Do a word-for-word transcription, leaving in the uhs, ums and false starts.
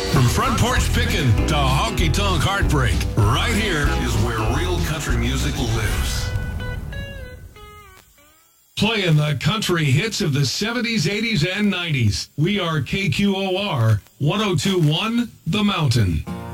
From front porch pickin' to honky tonk heartbreak, right here is where real country music lives. Playing the country hits of the seventies, eighties, and nineties. We are K Q O R one oh two point one The Mountain.